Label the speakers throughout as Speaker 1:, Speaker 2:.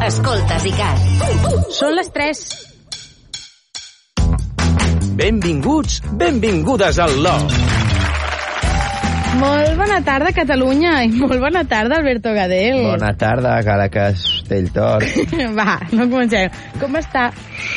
Speaker 1: Escoltes ICAT.
Speaker 2: Són les 3.
Speaker 3: Benvinguts, benvingudes al LOF.
Speaker 2: Molt bona tarda, Catalunya, i molt bona tarda, Alberto Gadel.
Speaker 4: Bona tarda, cara Castelltort.
Speaker 2: Va, no comencem. Com està?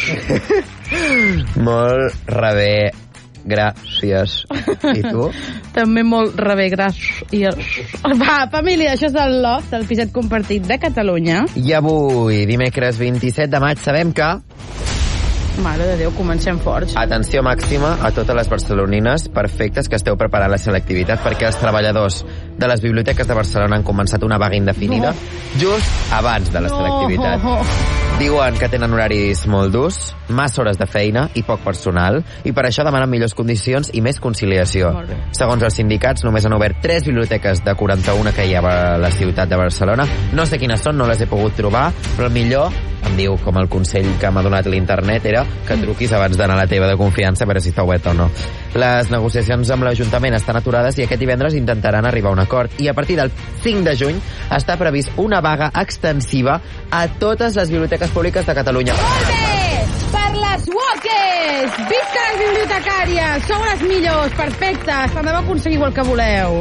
Speaker 4: Molt rebé, gràcies. I tu?
Speaker 2: També molt rebé, gràcies. Va, família, això és el LOF, del piset compartit de Catalunya.
Speaker 4: I avui, dimecres 27 de maig, sabem que...
Speaker 2: Mare de Déu, comencem forts.
Speaker 4: Atenció màxima a totes les barcelonines perfectes que esteu preparant la selectivitat, perquè els treballadors de les biblioteques de Barcelona han començat una vaga indefinida just abans de la selectivitat. Diuen que tenen horaris molt durs, massa hores de feina i poc personal, i per això demanen millors condicions i més conciliació. Segons els sindicats, només han obert 3 biblioteques de 41 que hi ha a la ciutat de Barcelona. No sé quines són, no les he pogut trobar, però el millor, em diu, com el consell que m'ha donat l'internet, era que truquis abans d'anar a la teva de confiança a veure si està obert o no. Les negociacions amb l'Ajuntament estan aturades i aquest divendres intentaran arribar a un acord. I a partir del 5 de juny està previst una vaga extensiva a totes les biblioteques públiques de Catalunya.
Speaker 2: Molt bé! Per les woques! Visca les bibliotecàries! Sou les millors, perfectes! També va aconseguir el que voleu.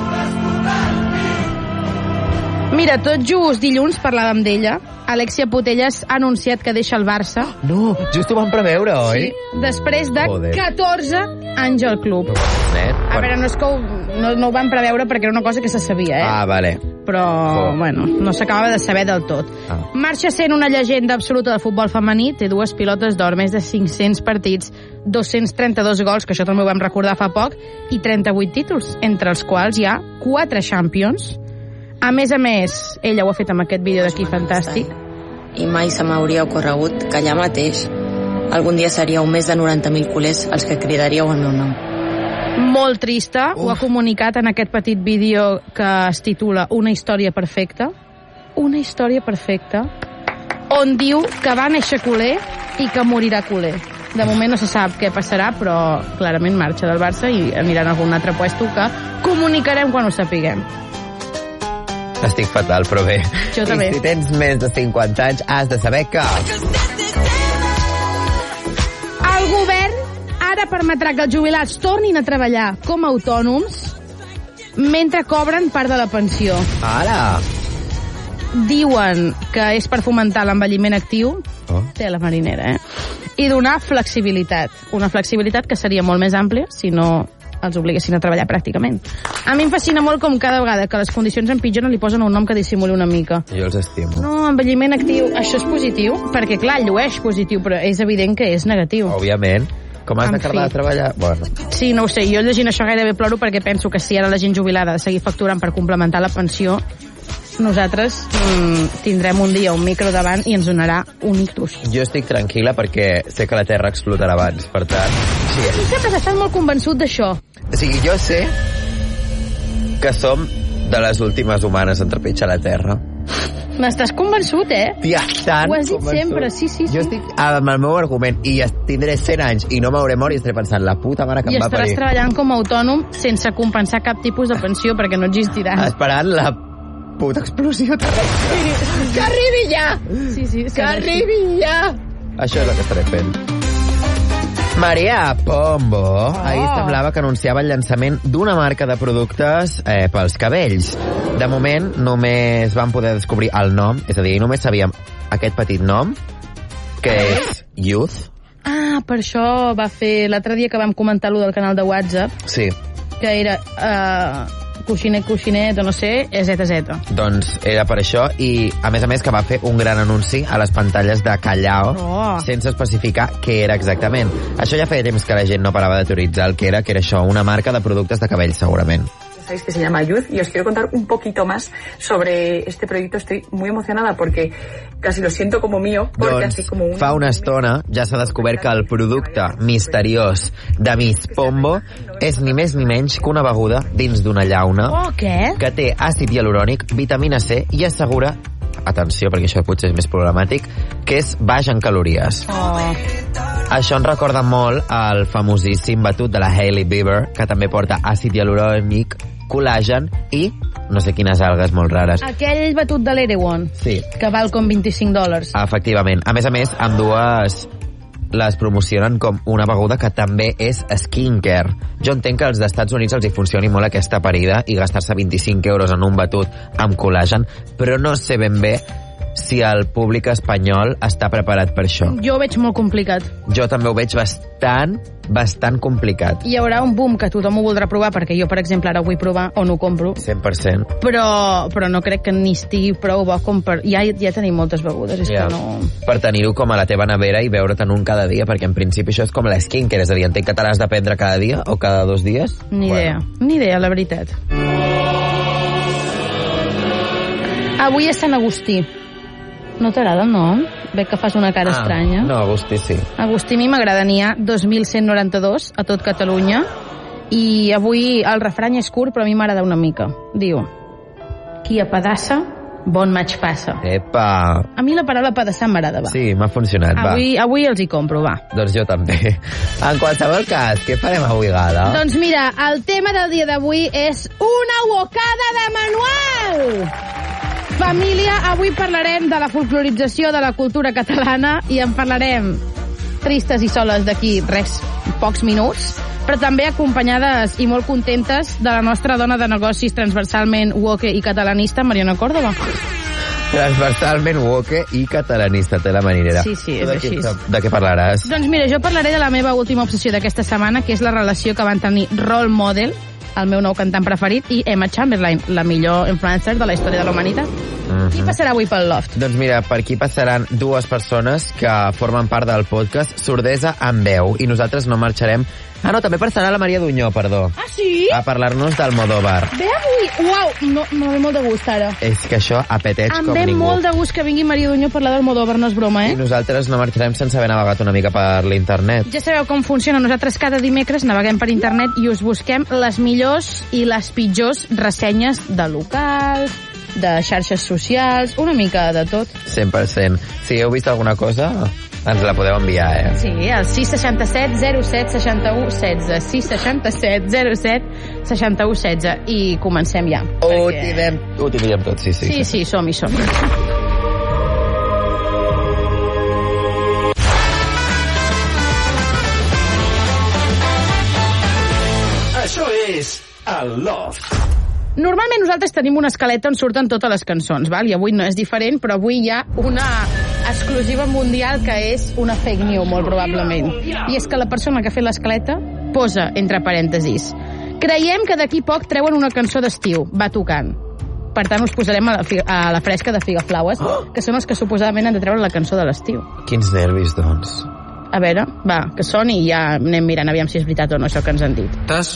Speaker 2: Mira, tot just dilluns parlàvem d'ella. Alexia Putellas ha anunciat que deixa el Barça.
Speaker 4: No, just ho vam preveure, oi?
Speaker 2: Sí, després de 14 anys al club. A veure, no és que no ho vam preveure perquè era una cosa que se sabia, eh?
Speaker 4: Ah, vale.
Speaker 2: Però, bueno, no s'acabava de saber del tot. Marxa sent una llegenda absoluta del futbol femení, té 2 pilotes d'or, més de 500 partits, 232 gols, que això també ho vam recordar fa poc, i 38 títols, entre els quals hi ha 4 Champions. A més, ella ho ha fet amb aquest vídeo d'aquí fantàstic.
Speaker 5: I mai se m'hauria ocorregut que allà mateix algun dia seríeu més de 90.000 culers els que cridaríeu el meu nom.
Speaker 2: Molt trista, ho ha comunicat en aquest petit vídeo que es titula Una història perfecta. Una història perfecta, on diu que va néixer culer i que morirà culer. De moment no se sap què passarà, però clarament marxa del Barça i anirà en algun altre puesto que comunicarem quan ho sapiguem.
Speaker 4: Estic fatal, però bé.
Speaker 2: Jo també.
Speaker 4: I si tens més de 50 anys, has de saber que...
Speaker 2: El govern ara permetrà que els jubilats tornin a treballar com a autònoms mentre cobren part de la pensió.
Speaker 4: Ara!
Speaker 2: Diuen que és per fomentar l'envelliment actiu, té la marinera, i donar flexibilitat. Una flexibilitat que seria molt més àmplia si no els obliguessin a treballar pràcticament. A mi em fascina molt com cada vegada que les condicions empitjoren li posen un nom que dissimuli una mica.
Speaker 4: Jo els estimo.
Speaker 2: No, envelliment actiu, això és positiu, perquè clar, llueix positiu, però és evident que és negatiu.
Speaker 4: Òbviament. Com has d'acabar de treballar? Bueno.
Speaker 2: Sí, no ho sé, jo llegint això gairebé ploro perquè penso que si ara la gent jubilada ha de seguir facturant per complementar la pensió, nosaltres tindrem un dia un micro davant i ens donarà un ictus.
Speaker 4: Jo estic tranquil·la perquè sé que la Terra explotarà abans, per tant...
Speaker 2: Sí. Tu sempre has estat molt convençut d'això.
Speaker 4: O sigui, jo sé que som de les últimes humanes en trepitjar la Terra.
Speaker 2: N'estàs convençut, eh?
Speaker 4: Tia, tant
Speaker 2: ho has dit
Speaker 4: convençut.
Speaker 2: sempre, sí.
Speaker 4: Jo estic amb el meu argument i tindré 100 anys i no m'hauré mort i estaré pensant la puta mare que em va parir.
Speaker 2: I estaràs treballant com a autònom sense compensar cap tipus de pensió perquè no existirà.
Speaker 4: Esperant la puta explosió terrestre. Que arribi ja!
Speaker 2: Sí,
Speaker 4: que arribi ja! Això és el que estaré fent. Maria Pombo ahir semblava que anunciava el llançament d'una marca de productes pels cabells. De moment només vam poder descobrir el nom, és a dir, només sabíem aquest petit nom, que és Youth.
Speaker 2: Ah, per això va fer l'altre dia que vam comentar-lo del canal de WhatsApp.
Speaker 4: Sí.
Speaker 2: Que era coixinet, o no sé, ZZ.
Speaker 4: Doncs era per això, i a més que va fer un gran anunci a les pantalles de Callao, sense especificar què era exactament. Això ja feia temps que la gent no parava de teoritzar el que era això, una marca de productes de cabell, segurament.
Speaker 6: Sabéis que se llama Youth y os quiero contar un poquito más sobre este proyecto. Estoy muy emocionada porque casi lo siento como mío. Porque
Speaker 4: doncs, como fa una estona ja s'ha descobert que el producte misteriós de Miss Pombo és ni més ni menys que una beguda dins d'una llauna que té àcid hialurònic, vitamina C i assegura, atenció perquè això potser és més problemàtic, que és baix en calories. Això ens recorda molt al famosíssim batut de la Hailey Bieber, que també porta àcid hialurònic, col·làgen i no sé quines algues molt rares.
Speaker 2: Aquell batut de l'Erewhon,
Speaker 4: Sí.
Speaker 2: que val com $25.
Speaker 4: Efectivament. A més, ambdues les promocionen com una beguda que també és skincare. Jo entenc que als Estats Units els hi funcioni molt aquesta parida i gastar-se 25 euros en un batut amb col·lagen, però no sé ben bé si el públic espanyol està preparat per això.
Speaker 2: Jo ho veig molt complicat.
Speaker 4: Jo també ho veig bastant complicat.
Speaker 2: Hi haurà un boom que tothom ho voldrà provar, perquè jo, per exemple, ara ho vull provar o no ho compro,
Speaker 4: 100%.
Speaker 2: però no crec que ni estigui prou bo com per... Ja tenim moltes begudes, és que no...
Speaker 4: Per tenir-ho com a la teva nevera i beure-te'n un cada dia, perquè en principi això és com la skincare, és a dir, entenc que te l'has de prendre cada dia o cada 2 dies?
Speaker 2: Ni idea, la veritat. Avui és Sant Agustí. No t'agrada el nom? Veig que fas una cara estranya.
Speaker 4: No, Agustí sí.
Speaker 2: Agustí a mi m'agrada, n'hi ha 2.192 a tot Catalunya, i avui el refrany és curt, però a mi m'agrada una mica. Diu: qui apedassa, bon maig passa.
Speaker 4: Epa!
Speaker 2: A mi la paraula pedaçar m'agrada, va.
Speaker 4: Sí, m'ha funcionat, va.
Speaker 2: Avui els hi compro, va.
Speaker 4: Doncs jo també. En qualsevol cas, què farem avui, Gala?
Speaker 2: Doncs mira, el tema del dia d'avui és una bocada de manual! Família, avui parlarem de la folclorització de la cultura catalana i en parlarem tristes i soles d'aquí pocs minuts, però també acompanyades i molt contentes de la nostra dona de negocis transversalment woke i catalanista, Mariona Córdoba.
Speaker 4: Transversalment woke i catalanista, té la marinera.
Speaker 2: Sí, és així.
Speaker 4: De què parlaràs?
Speaker 2: Doncs mira, jo parlaré de la meva última obsessió d'aquesta setmana, que és la relació que van tenir Role Model, el meu nou cantant preferit, i Emma Chamberlain, la millor influencer de la història de la humanitat. Qui passarà avui pel Loft?
Speaker 4: Doncs mira, per aquí passaran 2 persones que formen part del podcast Sordesa amb veu, i nosaltres no marxarem... Ah, no, també passarà la Maria Dunyó, perdó.
Speaker 2: Ah, sí?
Speaker 4: A parlar-nos d'Almodóvar.
Speaker 2: Ve avui? Uau, no, me ve molt de gust, ara.
Speaker 4: És que això apeteix com ningú.
Speaker 2: Em ve molt de gust que vingui Maria Dunyó a parlar d'Almodóvar, no és broma,
Speaker 4: I nosaltres no marxarem sense haver navegat una mica per l'internet.
Speaker 2: Ja sabeu com funciona. Nosaltres cada dimecres naveguem per internet i us busquem les millors i les pitjors ressenyes de locals, de xarxes socials, una mica de tot.
Speaker 4: 100%. Si heu vist alguna cosa, ens la podeu enviar,
Speaker 2: Sí, al 667 07 61 16. 667 07 61 16. I comencem ja.
Speaker 4: Ho tindrem tot, sí.
Speaker 2: Sí, som-hi.
Speaker 3: Això és el Loft.
Speaker 2: Normalment nosaltres tenim una escaleta on surten totes les cançons, val? I avui no és diferent, però avui hi ha una exclusiva mundial que és una fake news, molt probablement. I és que la persona que ha fet l'escaleta posa, entre parèntesis: creiem que d'aquí poc treuen una cançó d'estiu, va tocant. Per tant, us posarem a la fresca de Figaflaues, que són els que suposadament han de treure la cançó de l'estiu.
Speaker 4: Quins nervis, doncs.
Speaker 2: A veure, va, que soni i ja anem mirant aviam si és veritat o no això que ens han dit.